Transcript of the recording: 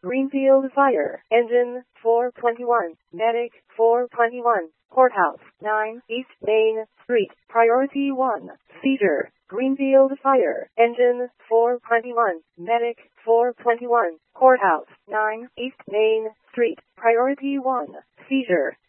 Greenfield Fire Engine 421, Medic 421, Courthouse 9 East Main Street, Priority 1, Seizure. Greenfield Fire Engine 421, Medic 421, Courthouse 9 East Main Street, Priority 1, Seizure.